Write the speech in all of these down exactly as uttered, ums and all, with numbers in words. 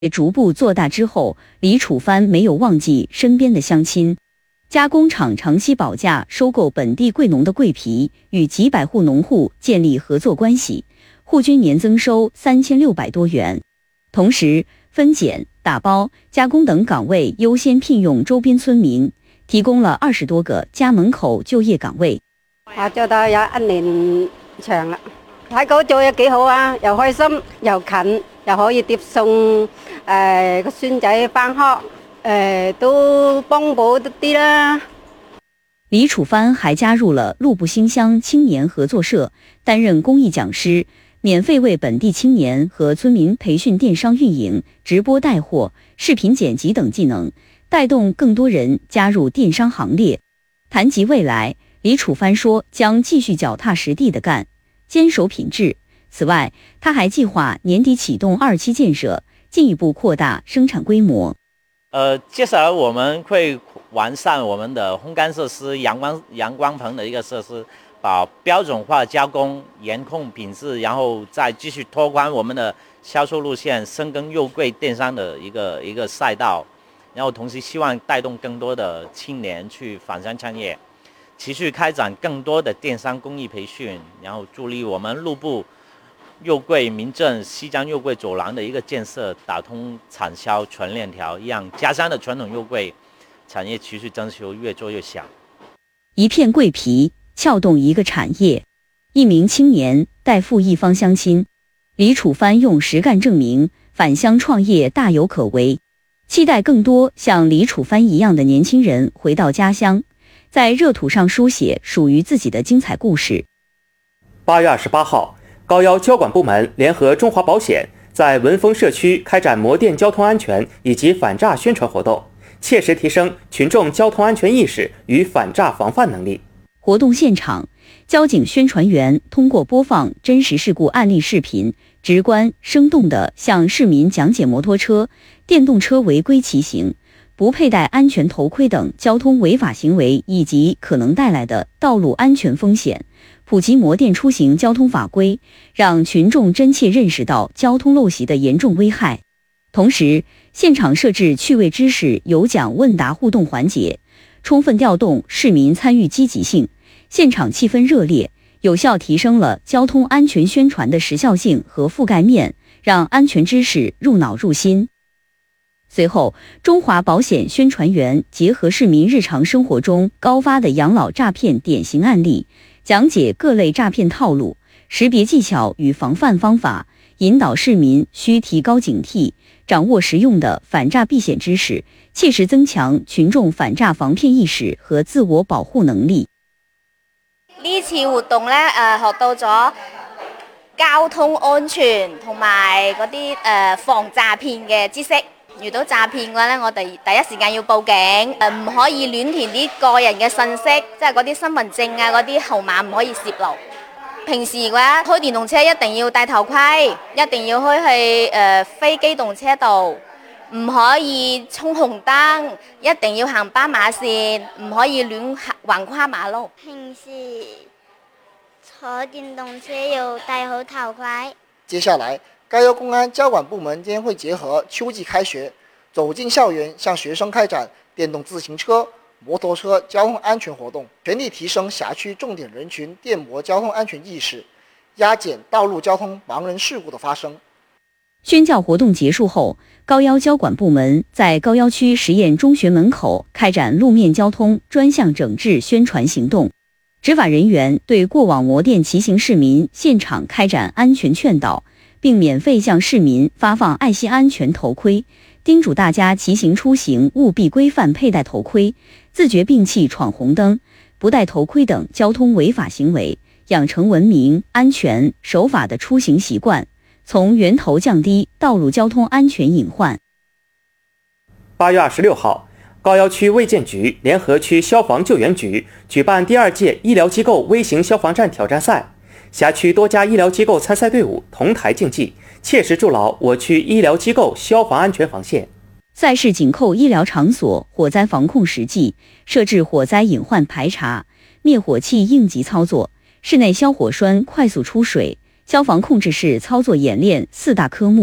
逐步做大之后，李楚藩没有忘记身边的乡亲。加工厂长期保价收购本地桂农的桂皮，与几百户农户建立合作关系，户均年增收三千六百多元。同时，分拣、打包、加工等岗位优先聘用周边村民，提供了二十多个家門口就業崗位。 我做到有一年長啦，睇到做嘢幾好啊，又開心又近，又可以接送誒個孫仔返學，誒都幫補啲啦。 李楚藩還加入了陸部興鄉青年合作社，擔任公益講師，免費為本地青年和村民培訓電商運營、直播帶貨、視頻剪輯等技能，帶動更多人加入電商行列。談及未來，李楚藩說將繼續腳踏實地的幹，堅守品質。此外，他還計劃年底啟動二期建設，進一步擴大生產規模。 呃，接下來我們會完善我們的烘乾設施、陽光陽光棚的一個設施，把標準化加工、嚴控品質，然後再繼續拓寬我們的銷售路線，深耕肉桂電商的一個一個賽道，然後同時希望帶動更多的青年去返鄉創業，持續開展更多的電商公益培訓，然後助力我們陸部肉桂民政西江肉桂走廊的一個建設，打通產銷全鏈條，讓家鄉的傳統肉桂產業持續增收，越做越響。 一片桂皮撬動一個產業，一名青年帶赴一方鄉親，李楚藩用實幹證明返鄉創業大有可為，期待更多像李楚藩一樣的年輕人回到家鄉，在熱土上書寫屬於自己的精彩故事。 八月二十八號，高腰交管部門聯合中華保險在文峰社區開展摩電交通安全以及反詐宣傳活動，切實提升群眾交通安全意識與反詐防範能力。 活動現場，交警宣傳員通過播放真實事故案例視頻，直觀生動地向市民講解摩托車、電動車違規騎行、不佩戴安全頭盔等交通違法行為以及可能帶來的道路安全風險，普及摩電出行交通法規，讓群眾真切認識到交通陋習的嚴重危害。同時，現場設置趣味知識有獎問答互動環節，充分調動市民參與積極性，現場氣氛熱烈，有效提升了交通安全宣傳的時效性和覆蓋面，讓安全知識入腦入心。隨後，中華保險宣傳員結合市民日常生活中高發的養老詐騙典型案例，講解各類詐騙套路、識別技巧與防範方法，引導市民需提高警惕，掌握實用的反詐避險知識，切實增強群眾反詐防騙意識和自我保護能力。 呢次活動呢，誒學到咗交通安全同埋嗰啲誒防詐騙嘅知識。遇到詐騙嘅話咧，我哋第一時間要報警，誒唔可以亂填啲個人嘅信息，即係嗰啲身份證啊嗰啲號碼唔可以泄露。平時嘅話，開電動車一定要戴頭盔，一定要開去誒非機動車道，唔可以衝紅燈，一定要行斑馬線，唔可以亂橫跨馬路。 平時坐電動車要戴好頭盔。 接下來，高腰公安交管部門將會結合秋季開學，走進校園，向學生開展電動自行車、摩托車交通安全活動，全力提升轄區重點人群電摩交通安全意識，壓減道路交通盲人事故的發生。 宣教活動結束後，高腰交管部門在高腰區實驗中學門口開展路面交通專項整治宣傳行動，執法人員對過往摩電騎行市民現場開展安全勸導，並免費向市民發放愛惜安全頭盔，叮囑大家騎行出行務必規範佩戴頭盔，自覺摒棄闖紅燈、不戴頭盔等交通違法行為，養成文明、安全、守法的出行習慣，從源頭降低道路交通安全隱患。 八月二十六號，高腰區衛健局聯合區消防救援局舉辦第二屆醫療機構微型消防站挑戰賽。轄區多家醫療機構參賽隊伍同台競技，切實築牢我區醫療機構消防安全防線。 賽事緊扣醫療場所火災防控實際，設置火災隱患排查、滅火器應急操作、室內消火栓快速出水、消防控制室操作演練四大科目，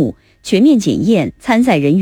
全面检验参赛人员